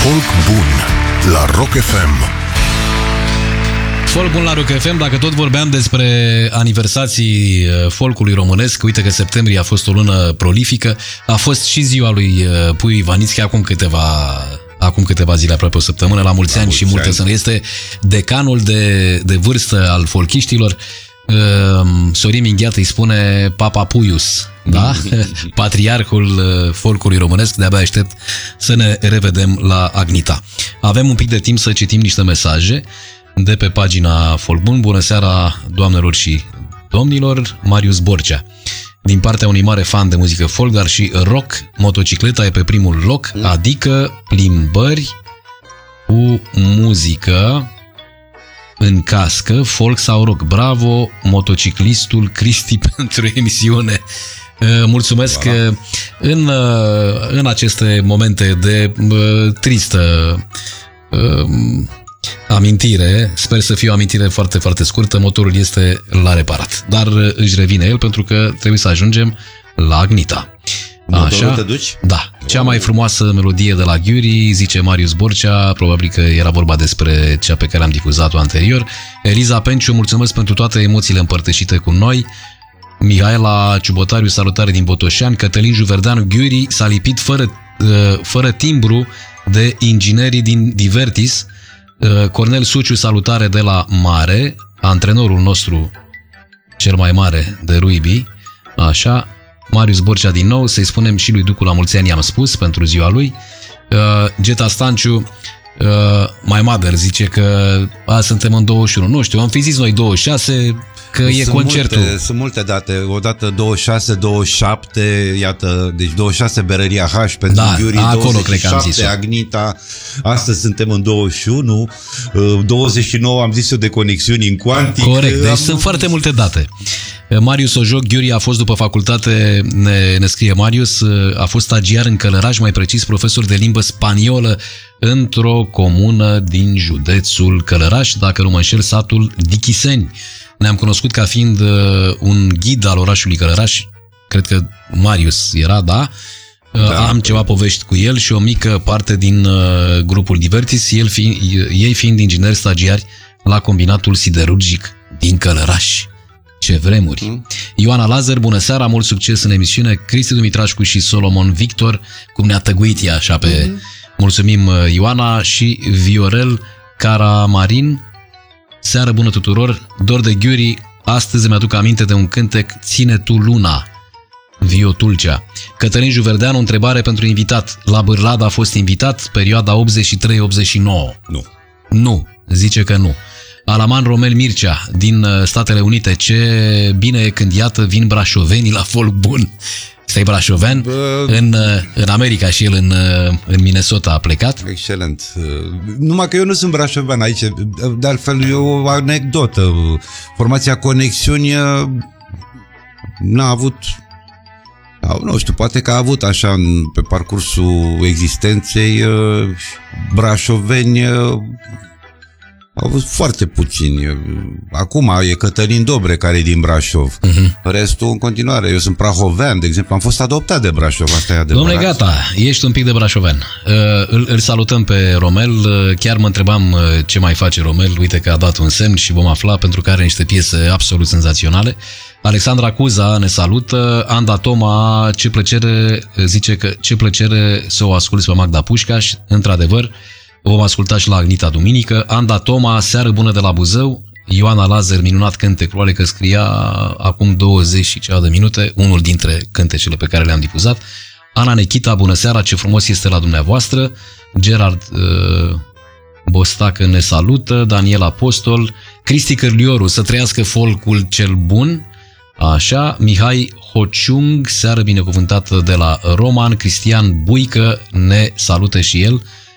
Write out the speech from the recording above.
Folk bun la Rock FM. Folk bun la Rock FM. Dacă tot vorbeam despre aniversații folcului românesc, uite că septembrie a fost o lună prolifică. A fost și ziua lui Puiu Ivanițchi acum câteva zile, aproape o săptămână, la mulți ani și multe sănătate. Este decanul de vârstă al folchiștilor. Sorin Mingheat îi spune Papa Puius, da? Patriarhul folcului românesc. De-abia aștept să ne revedem la Agnita. Avem un pic de timp să citim niște mesaje de pe pagina Folk Bun. Bună seara, doamnelor și domnilor. Marius Borcea. Din partea unui mare fan de muzică folk, dar și rock, motocicleta e pe primul loc, adică plimbări cu muzică în cască, folk sau rock. Bravo, motociclistul Cristi, pentru emisiune. Mulțumesc. În aceste momente de tristă amintire, sper să fie o amintire foarte, foarte scurtă, motorul este la reparat, dar își revine el pentru că trebuie să ajungem la Agnita. Așa? Te duci? Da. Cea mai frumoasă melodie de la Ghiuri, zice Marius Borcea, probabil că era vorba despre cea pe care am difuzat-o anterior. Eliza Penciu, mulțumesc pentru toate emoțiile împărtășite cu noi. Mihaela Ciubotariu, salutare din Botoșani. Cătălin Juverdeanu, Ghiuri s-a lipit fără timbru de inginerii din Divertis. Cornel Suciu, salutare de la Mare, antrenorul nostru cel mai mare de rugby. Așa. Marius Borcea din nou, să-i spunem și lui Ducu la mulți ani, am spus, pentru ziua lui. Geta Stanciu, My Mother, zice că suntem în 21. Nu știu, am fi zis noi 26, că e concertul. Sunt multe date, odată 26, 27, iată, deci 26 Berăria H pentru Ghiuri, acolo cred că am zis-o. Agnita, astăzi suntem în 21, 29 am zis-o de conexiuni în Quantic. Corect, deci sunt foarte multe date. Marius Ojoc, Ghiuri a fost după facultate, ne scrie Marius, a fost stagiar în Călăraș, mai precis profesor de limbă spaniolă într-o comună din județul Călăraș, dacă nu mă înșel, satul Dichiseni. Ne-am cunoscut ca fiind un ghid al orașului Călăraș, cred că Marius era, da? Am ceva povești cu el și o mică parte din grupul Divertis, ei fiind ingineri stagiari la combinatul siderurgic din Călăraș. Ce vremuri! Ioana Lazar, bună seara, mult succes în emisiune. Cristi Dumitrașcu și Solomon Victor, cum ne-a tăguit ea așa pe... Mulțumim, Ioana. Și Viorel Caramarin, seară bună tuturor, dor de Ghiuri, astăzi îmi aduc aminte de un cântec, Ține tu luna, Vio Tulcea. Cătălin Juverdeanu, întrebare pentru invitat. La Bârlad a fost invitat perioada 83-89? Nu, zice că nu. Alaman Romel Mircea, din Statele Unite, ce bine e când, iată, vin brașovenii la folk bun. Stai brașoven? În America și el în Minnesota a plecat. Excelent. Numai că eu nu sunt brașoven aici, de altfel e o anecdotă. Formația Conexiuni n-a avut, nu știu, poate că a avut așa pe parcursul existenței brașoveni. Au avut foarte puțini. Acum e Cătălin Dobre, care e din Brașov. Restul în continuare. Eu sunt prahovean, de exemplu. Am fost adoptat de Brașov, asta e adevărat. Dom'le, gata, ești un pic de brașovean. Îl salutăm pe Romel. Chiar mă întrebam ce mai face Romel. Uite că a dat un semn și vom afla, pentru că are niște piese absolut senzaționale. Alexandra Cuza ne salută. Anda Toma, ce plăcere, zice că ce plăcere să o asculți pe Magda Pușcaș. Într-adevăr, o vom asculta și la Agnita duminică. Anda Toma, seară bună de la Buzău. Ioana Lazar, minunat cântec, probabil că scria acum 20 și ceva de minute, unul dintre cântecele pe care le-am difuzat. Ana Nechita, bună seara, ce frumos este la dumneavoastră. Gerard Bostacă ne salută. Daniel Apostol. Cristi Cărlioru, să trăiască folcul cel bun. Așa. Mihai Hociung, seară binecuvântată de la Roman. Cristian Buică ne salută și el.